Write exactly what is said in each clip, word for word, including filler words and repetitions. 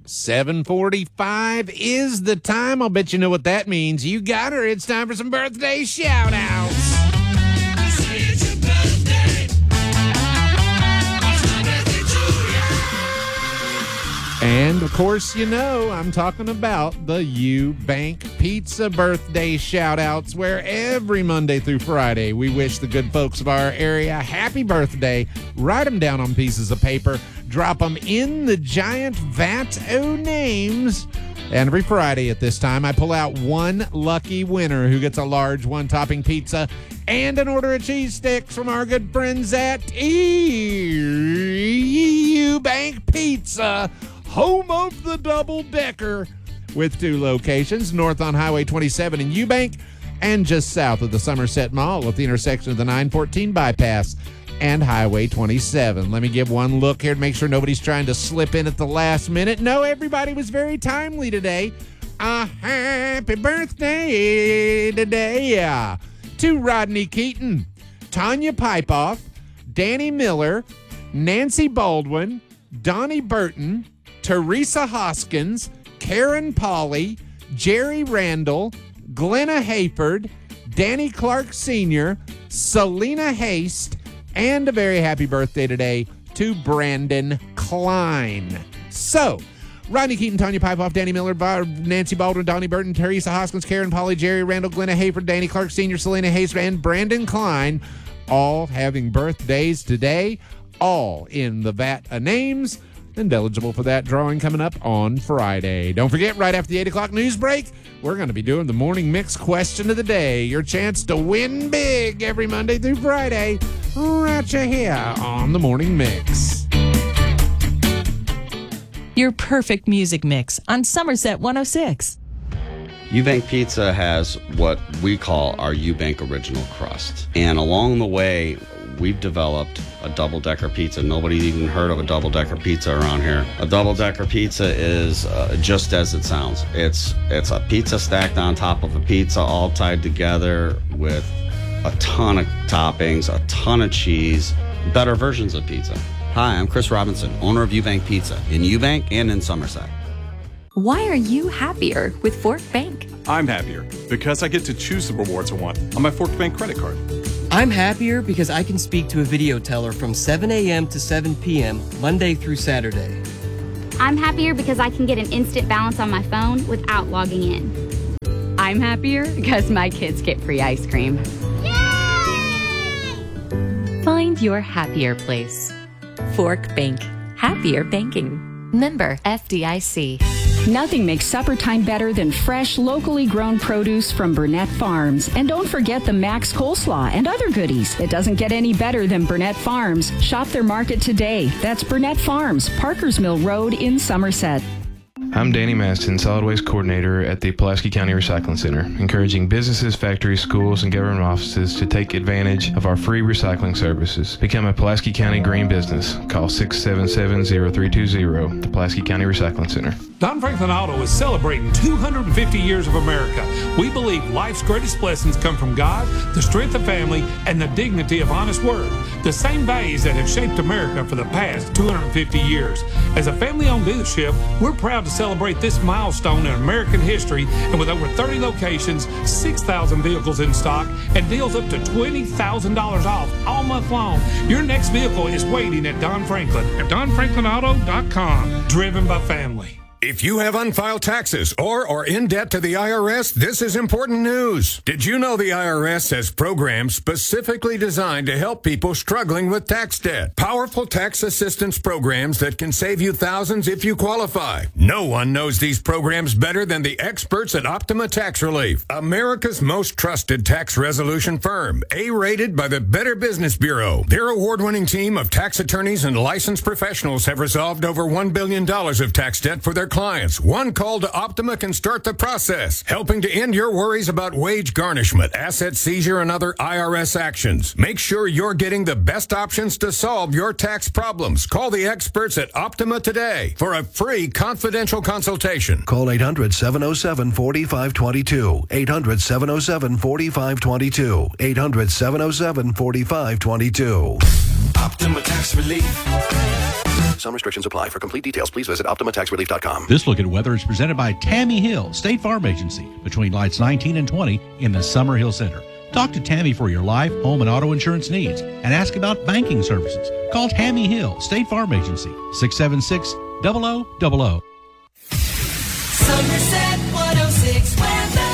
seven forty-five is the time. I'll bet you know what that means. You got her. It's time for some birthday shout-outs. And, of course, you know I'm talking about the U-Bank Pizza birthday shout-outs, where every Monday through Friday we wish the good folks of our area happy birthday. Write them down on pieces of paper, drop them in the giant vat o' names. And every Friday at this time, I pull out one lucky winner who gets a large one-topping pizza and an order of cheese sticks from our good friends at U-Bank Pizza, home of the double-decker, with two locations, north on Highway twenty-seven in Eubank and just south of the Somerset Mall at the intersection of the nine fourteen bypass and Highway twenty-seven. Let me give one look here to make sure nobody's trying to slip in at the last minute. No, everybody was very timely today. A happy birthday today, yeah, to Rodney Keaton, Tanya Pipeoff, Danny Miller, Nancy Baldwin, Donnie Burton, Teresa Hoskins, Karen Pauley, Jerry Randall, Glenna Hayford, Danny Clark Senior, Selena Haste, and a very happy birthday today to Brandon Klein. So, Rodney Keaton, Tanya Pipeoff, Danny Miller, Nancy Baldwin, Donnie Burton, Teresa Hoskins, Karen Pauley, Jerry Randall, Glenna Hayford, Danny Clark Senior, Selena Haste, and Brandon Klein, all having birthdays today, all in the vat of names, and eligible for that drawing coming up on Friday. Don't forget, right after the eight o'clock news break, we're going to be doing the Morning Mix question of the day. Your chance to win big every Monday through Friday, right here on the Morning Mix. Your perfect music mix on Somerset one oh six. U-Bank Pizza has what we call our U-Bank Original Crust. And along the way, we've developed a double-decker pizza. Nobody's even heard of a double-decker pizza around here. A double-decker pizza is uh, just as it sounds. It's it's a pizza stacked on top of a pizza, all tied together with a ton of toppings, a ton of cheese, better versions of pizza. Hi, I'm Chris Robinson, owner of U-Bank Pizza in Eubank and in Somerset. Why are you happier with Fork Bank? I'm happier because I get to choose the rewards I want on my Fork Bank credit card. I'm happier because I can speak to a video teller from seven a.m. to seven p.m. Monday through Saturday. I'm happier because I can get an instant balance on my phone without logging in. I'm happier because my kids get free ice cream. Yay! Find your happier place. Fork Bank. Happier banking. Member F D I C. Nothing makes supper time better than fresh, locally grown produce from Burnett Farms. And don't forget the Max Coleslaw and other goodies. It doesn't get any better than Burnett Farms. Shop their market today. That's Burnett Farms, Parkers Mill Road in Somerset. I'm Danny Maston, Solid Waste Coordinator at the Pulaski County Recycling Center, encouraging businesses, factories, schools, and government offices to take advantage of our free recycling services. Become a Pulaski County green business. Call six seven seven, zero three two zero, the Pulaski County Recycling Center. Don Franklin Auto is celebrating two hundred fifty years of America. We believe life's greatest blessings come from God, the strength of family, and the dignity of honest work. The same values that have shaped America for the past two hundred fifty years. As a family-owned dealership, we're proud to celebrate this milestone in American history, and with over thirty locations, six thousand vehicles in stock, and deals up to twenty thousand dollars off all month long, your next vehicle is waiting at Don Franklin at don franklin auto dot com. Driven by family. If you have unfiled taxes or are in debt to the I R S, this is important news. Did you know the I R S has programs specifically designed to help people struggling with tax debt? Powerful tax assistance programs that can save you thousands if you qualify. No one knows these programs better than the experts at Optima Tax Relief, America's most trusted tax resolution firm, A-rated by the Better Business Bureau. Their award-winning team of tax attorneys and licensed professionals have resolved over one billion dollars of tax debt for their clients. One call to Optima can start the process, helping to end your worries about wage garnishment, asset seizure, and other I R S actions. Make sure you're getting the best options to solve your tax problems. Call the experts at Optima today for a free confidential consultation. Call eight hundred, seven oh seven, four five two two. eight hundred, seven oh seven, four five two two. eight hundred, seven oh seven, four five two two. Optima Tax Relief. Some restrictions apply. For complete details, please visit Optima Tax Relief dot com. This Look at Weather is presented by Tammy Hill, State Farm Agency, between lights nineteen and twenty in the Summer Hill Center. Talk to Tammy for your life, home, and auto insurance needs and ask about banking services. Call Tammy Hill, State Farm Agency, six seven six, zero zero zero zero. Somerset one oh six weather.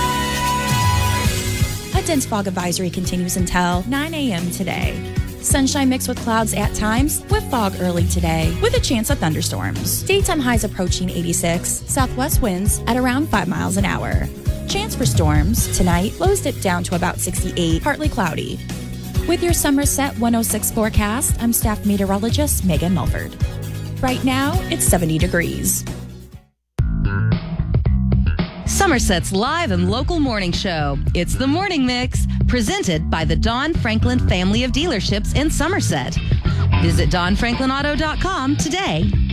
A dense fog advisory continues until nine a.m. today. Sunshine mixed with clouds at times, with fog early today, with a chance of thunderstorms. Daytime highs approaching eighty-six, southwest winds at around five miles an hour. Chance for storms. Tonight, lows dip down to about sixty-eight, partly cloudy. With your Somerset one oh six forecast, I'm staff meteorologist Megan Mulford. Right now, it's seventy degrees. Somerset's live and local morning show. It's the Morning Mix, presented by the Don Franklin family of dealerships in Somerset. Visit don franklin auto dot com today.